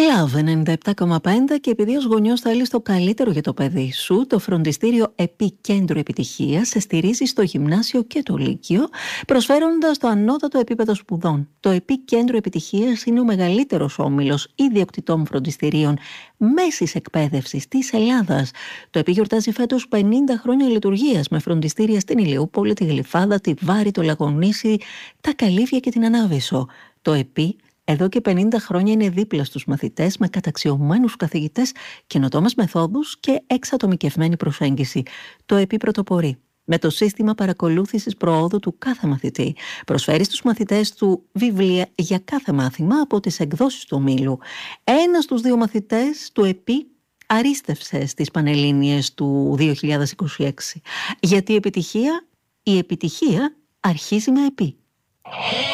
Love 97,5 και επειδή ως γονιός θέλεις το καλύτερο για το παιδί σου, το φροντιστήριο ΕΠΗ Κέντρο Επιτυχίας σε στηρίζει στο γυμνάσιο και το λύκειο, προσφέροντας το ανώτατο επίπεδο σπουδών. Το ΕΠΗ Κέντρο Επιτυχίας είναι ο μεγαλύτερος όμιλος ιδιοκτητών φροντιστηρίων μέσης εκπαίδευσης της Ελλάδας. Το ΕΠΗ γιορτάζει φέτος 50 χρόνια λειτουργίας με φροντιστήρια στην Ηλιούπολη, τη Γλυφάδα, τη Βάρη, το Λαγονήσι, τα Καλύβια και την Ανάβησο. Το ΕΠΗ εδώ και 50 χρόνια είναι δίπλα στους μαθητές με καταξιωμένους καθηγητές, καινοτόμες μεθόδους και εξατομικευμένη προσέγγιση. Το ΕΠΗ πρωτοπορεί με το σύστημα παρακολούθησης προόδου του κάθε μαθητή. Προσφέρει στους μαθητές του βιβλία για κάθε μάθημα από τις εκδόσεις του ομίλου. Ένας στους δύο μαθητές του ΕΠΗ αρίστευσε στις Πανελλήνιες του 2026. Γιατί η επιτυχία αρχίζει με ΕΠΗ.